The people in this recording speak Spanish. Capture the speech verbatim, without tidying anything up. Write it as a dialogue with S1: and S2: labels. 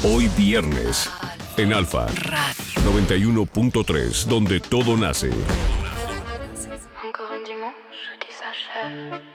S1: Hoy viernes, en Alfa noventa y uno punto tres, donde todo nace.
S2: Encore un dimanche qui s'achève.